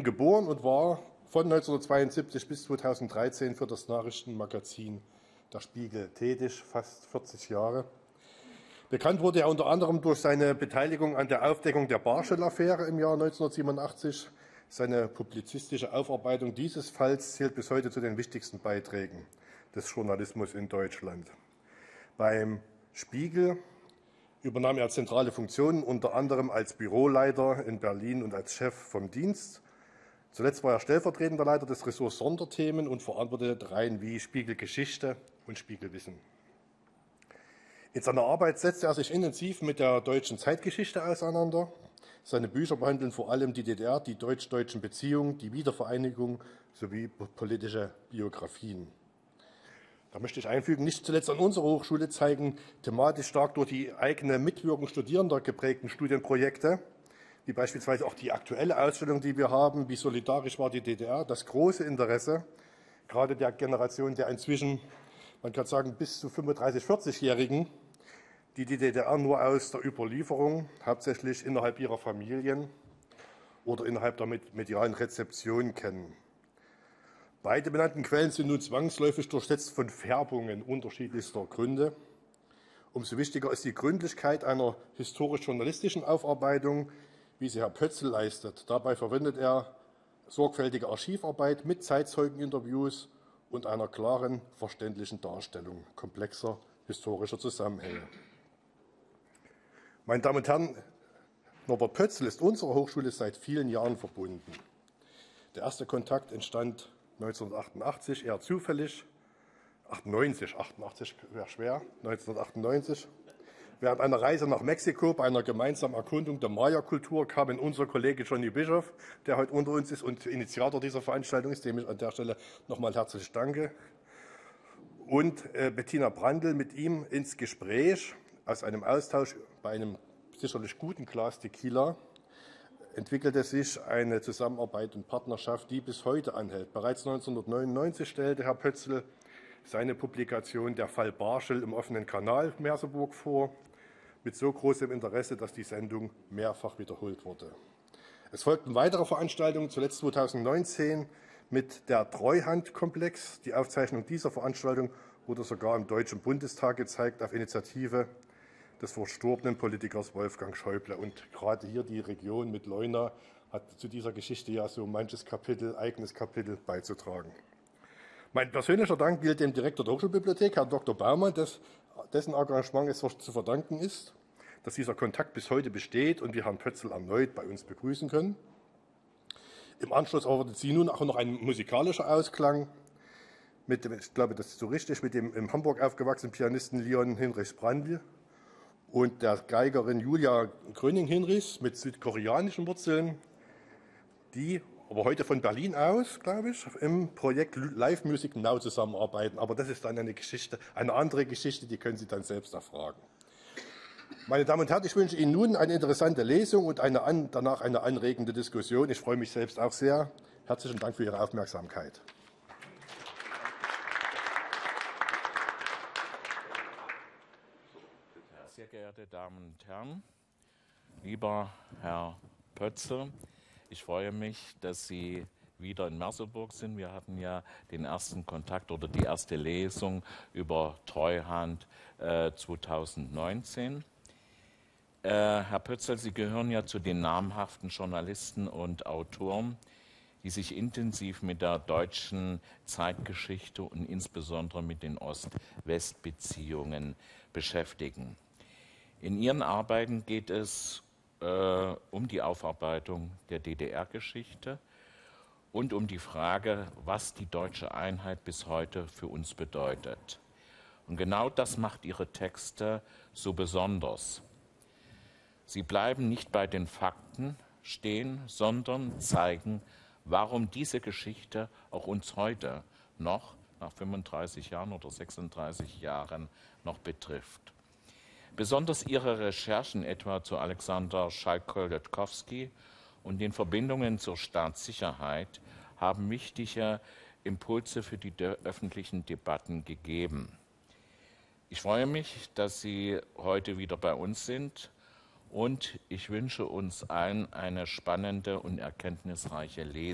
geboren und war von 1972 bis 2013 für das Nachrichtenmagazin Der Spiegel tätig, fast 40 Jahre. Bekannt wurde er unter anderem durch seine Beteiligung an der Aufdeckung der Barschel-Affäre im Jahr 1987. Seine publizistische Aufarbeitung dieses Falls zählt bis heute zu den wichtigsten Beiträgen des Journalismus in Deutschland. Beim Spiegel übernahm er zentrale Funktionen, unter anderem als Büroleiter in Berlin und als Chef vom Dienst. Zuletzt war er stellvertretender Leiter des Ressorts Sonderthemen und verantwortete Reihen wie Spiegel Geschichte und Spiegelwissen. In seiner Arbeit setzte er sich intensiv mit der deutschen Zeitgeschichte auseinander. Seine Bücher behandeln vor allem die DDR, die deutsch-deutschen Beziehungen, die Wiedervereinigung sowie politische Biografien. Da möchte ich einfügen, nicht zuletzt an unserer Hochschule zeigen thematisch stark durch die eigene Mitwirkung Studierender geprägten Studienprojekte, wie beispielsweise auch die aktuelle Ausstellung, die wir haben, wie solidarisch war die DDR, das große Interesse, gerade der Generation der inzwischen, man kann sagen, bis zu 35-, 40-Jährigen, die die DDR nur aus der Überlieferung, hauptsächlich innerhalb ihrer Familien oder innerhalb der medialen Rezeption kennen. Beide benannten Quellen sind nun zwangsläufig durchsetzt von Färbungen unterschiedlichster Gründe. Umso wichtiger ist die Gründlichkeit einer historisch-journalistischen Aufarbeitung, wie sie Herr Pötzl leistet. Dabei verwendet er sorgfältige Archivarbeit mit Zeitzeugeninterviews und einer klaren, verständlichen Darstellung komplexer historischer Zusammenhänge. Meine Damen und Herren, Norbert Pötzl ist unserer Hochschule seit vielen Jahren verbunden. Der erste Kontakt entstand 1988, eher zufällig, 88 wäre schwer, 1998. Während einer Reise nach Mexiko bei einer gemeinsamen Erkundung der Maya-Kultur kam unser Kollege Johnny Bischoff, der heute unter uns ist und Initiator dieser Veranstaltung ist, dem ich an der Stelle nochmal herzlich danke, und Bettina Brandl mit ihm ins Gespräch. Aus einem Austausch bei einem sicherlich guten Glas Tequila entwickelte sich eine Zusammenarbeit und Partnerschaft, die bis heute anhält. Bereits 1999 stellte Herr Pötzl seine Publikation Der Fall Barschel im offenen Kanal Merseburg vor, mit so großem Interesse, dass die Sendung mehrfach wiederholt wurde. Es folgten weitere Veranstaltungen, zuletzt 2019 mit der Treuhandkomplex. Die Aufzeichnung dieser Veranstaltung wurde sogar im Deutschen Bundestag gezeigt, auf Initiative des verstorbenen Politikers Wolfgang Schäuble. Und gerade hier die Region mit Leuna hat zu dieser Geschichte ja so manches Kapitel, eigenes Kapitel beizutragen. Mein persönlicher Dank gilt dem Direktor der Hochschulbibliothek, Herrn Dr. Baumann, dessen Engagement es zu verdanken ist, dass dieser Kontakt bis heute besteht und wir Herrn Pötzl erneut bei uns begrüßen können. Im Anschluss erwartet Sie nun auch noch ein musikalischer Ausklang mit dem, ich glaube, das ist so richtig, mit dem in Hamburg aufgewachsenen Pianisten Leon Hinrichs Brandl und der Geigerin Julia Gröning-Hinrichs mit südkoreanischen Wurzeln, die aber heute von Berlin aus, glaube ich, im Projekt Live Music Now zusammenarbeiten. Aber das ist dann eine Geschichte, eine andere Geschichte, die können Sie dann selbst erfragen. Meine Damen und Herren, ich wünsche Ihnen nun eine interessante Lesung und danach eine anregende Diskussion. Ich freue mich selbst auch sehr. Herzlichen Dank für Ihre Aufmerksamkeit. Sehr geehrte Damen und Herren, lieber Herr Pötzl, ich freue mich, dass Sie wieder in Merseburg sind. Wir hatten ja den ersten Kontakt oder die erste Lesung über Treuhand 2019. Herr Pötzl, Sie gehören ja zu den namhaften Journalisten und Autoren, die sich intensiv mit der deutschen Zeitgeschichte und insbesondere mit den Ost-West-Beziehungen beschäftigen. In Ihren Arbeiten geht es um die Aufarbeitung der DDR-Geschichte und um die Frage, was die deutsche Einheit bis heute für uns bedeutet. Und genau das macht Ihre Texte so besonders. Sie bleiben nicht bei den Fakten stehen, sondern zeigen, warum diese Geschichte auch uns heute noch, nach 35 Jahren oder 36 Jahren, noch betrifft. Besonders Ihre Recherchen etwa zu Alexander Schalk-Koldewski und den Verbindungen zur Staatssicherheit haben wichtige Impulse für die öffentlichen Debatten gegeben. Ich freue mich, dass Sie heute wieder bei uns sind und ich wünsche uns allen eine spannende und erkenntnisreiche Lesung.